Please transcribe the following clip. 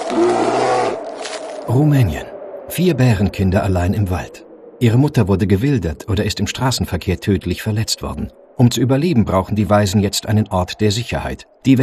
Rumänien. 4 Bärenkinder allein im Wald. Ihre Mutter wurde gewildert oder ist im Straßenverkehr tödlich verletzt worden. Um zu überleben, brauchen die Waisen jetzt einen Ort der Sicherheit. Die